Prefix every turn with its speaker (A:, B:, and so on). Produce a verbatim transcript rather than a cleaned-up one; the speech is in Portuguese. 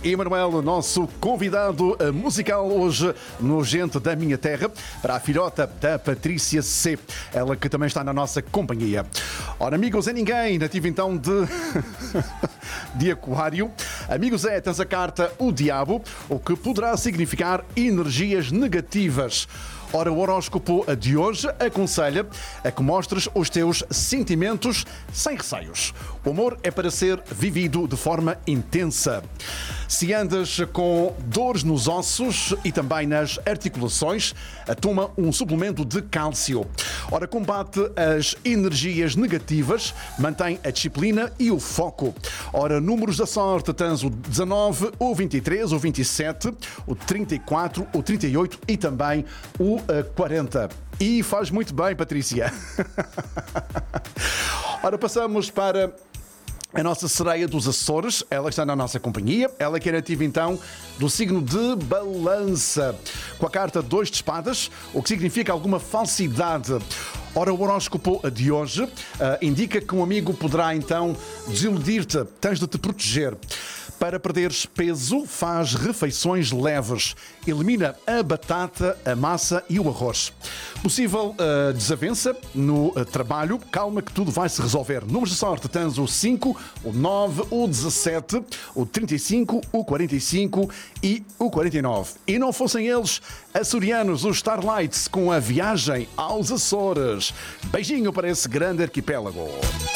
A: Emanuel, o nosso convidado musical hoje no Gente da Minha Terra, para a filhota da Patrícia C. Ela que também está na nossa companhia. Ora, amigos, é ninguém, nativo então de... de Aquário. Amigos, é, tens a carta O Diabo, o que poderá significar energias negativas. Ora, o horóscopo de hoje aconselha a que mostres os teus sentimentos sem receios. O amor é para ser vivido de forma intensa. Se andas com dores nos ossos e também nas articulações, toma um suplemento de cálcio. Ora, combate as energias negativas, mantém a disciplina e o foco. Ora, números da sorte, tens o dezanove, o vinte e três, o vinte e sete, o trinta e quatro, o trinta e oito e também o quarenta. E faz muito bem, Patrícia. Ora, passamos para a nossa sereia dos Açores. Ela está na nossa companhia. Ela que é nativa, então, do signo de Balança, com a carta dois de espadas, o que significa alguma falsidade. Ora, o horóscopo de hoje uh, indica que um amigo poderá, então, desiludir-te. Tens de te proteger. Para perderes peso, faz refeições leves. Elimina a batata, a massa e o arroz. Possível uh, desavença no uh, trabalho. Calma que tudo vai se resolver. Números de sorte, tens o cinco, o nove, o dezassete, o trinta e cinco, o quarenta e cinco e o quarenta e nove. E não fossem eles, açorianos, os Starlights, com a viagem aos Açores. Beijinho para esse grande arquipélago.